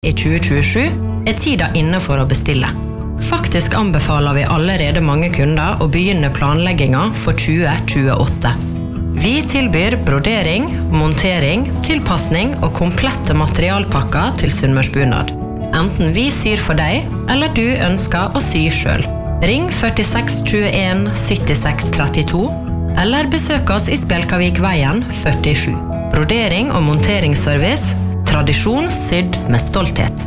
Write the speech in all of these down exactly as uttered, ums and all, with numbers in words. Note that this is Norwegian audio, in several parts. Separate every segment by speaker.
Speaker 1: I tjue tjuesju er tida inne for å bestille. Faktisk anbefaler vi allerede mange kunder å begynne planlegginga for tjue tjueåtte. Vi tilbyr brodering, montering, tilpassning og komplette materialpakker til Sunnmørsbunad. Enten vi syr for deg, eller du ønsker å sy selv. Ring førtiseks tjueen syttiseks trettito, eller besøk oss i Spjelkavikveien førtisju. Brodering og monteringsservice, tradisjon sydd med stolthet.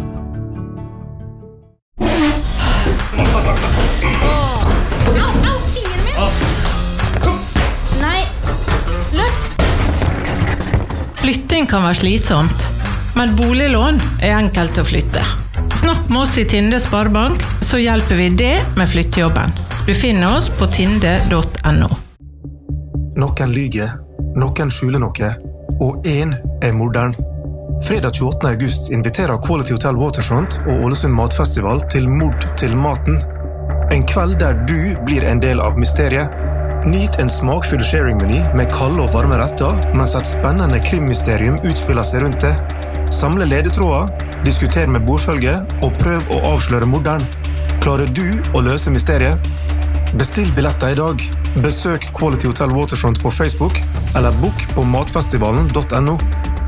Speaker 2: Flytting kan være slitsomt, men boliglån er enkelt å flytte. Snakk med oss i Tinde Sparebank, så hjelper vi det med flyttejobben. Du finner oss på tinde punktum no.
Speaker 3: Noen lyger, noen skjuler noe, og en er morderen. Fredag tjueåttende august inviterer Quality Hotel Waterfront og Ålesund Matfestival til Mord til maten. En kveld der du blir en del av mysteriet. Nyt en smakfull sharing-meny med kalde og varme retter, mens et spennende krimmysterium utspiller seg rundt det. Samle ledetråder, diskuter med bordfølge og prøv å avsløre morderen. Klarer du å løse mysteriet? Bestill billetter i dag. Besøk Quality Hotel Waterfront på Facebook, eller book på matfestivalen punktum no.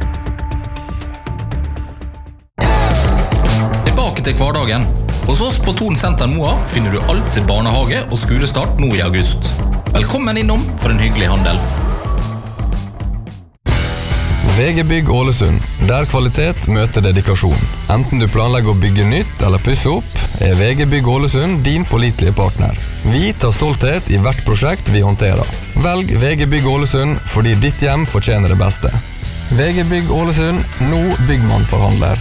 Speaker 4: Tilbake til hverdagen. Hos oss på Thon Senter Moa finner du alt til barnehage og skolestart nå i august. Velkommen innom for en hyggelig handel.
Speaker 5: V G Bygg Ålesund, der kvalitet møter dedikasjon. Enten du planlegger å bygge nytt eller pusse opp, er V G Bygg Ålesund din pålitelige partner. Vi tar stolthet i hvert prosjekt vi håndterer. Velg V G Bygg Ålesund fordi ditt hjem fortjener det beste. V G Bygg Ålesund, nå byggmannforhandler.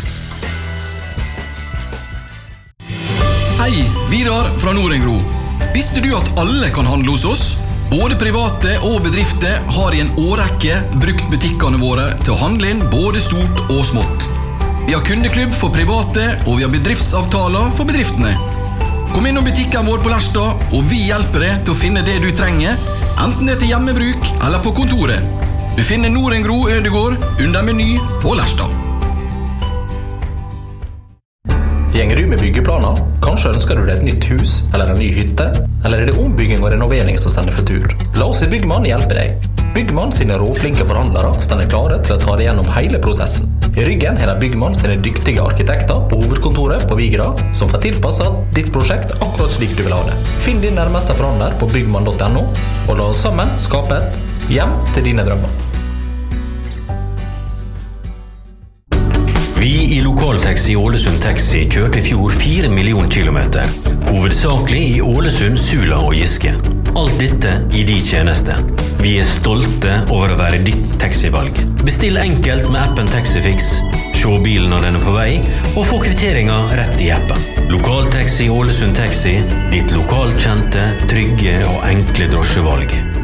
Speaker 6: Hei, Vidar fra Norengro. Visste du at alle kan handle hos oss? Både private og bedrifter har i en årrekke brukt butikkene våre til å handle inn både stort og smått. Vi har kundeklubb for private, og vi har bedriftsavtaler for bedriftene. Kom inn på butikken vår på Lerstad, og vi hjelper deg til å finne det du trenger, enten det er til hjemmebruk eller på kontoret. Du finner Norengro Ødegård under meny på Lerstad.
Speaker 4: Gjenger du med byggeplaner? Kanskje ønsker du deg et nytt hus eller en ny hytte? Eller er det ombygging og renovering som stender for tur? La oss i Byggmann hjelpe deg. Byggmann sine råflinke forhandlere stender klare til å ta deg gjennom hele prosessen. I ryggen er det Byggmann sine dyktige arkitekter på hovedkontoret på Vigra, som får tilpasset ditt prosjekt akkurat slik du vil ha det. Finn din nærmeste forhandler på byggmann punktum no, og la oss sammen skape et hjem til dine drømmer.
Speaker 7: Vi i Lokaltaxi Ålesund Taxi kjørte i fjor fire millioner kilometer, hovedsakelig i Ålesund, Sula og Giske. Alt dette i de tjeneste. Vi er stolte over å være ditt taxivalg. Bestill enkelt med appen Taxifix, se bilen når den er på vei, og få kvitteringen rett i appen. Lokaltaxi Ålesund Taxi, ditt lokalkjente, trygge og enkle drosjevalg.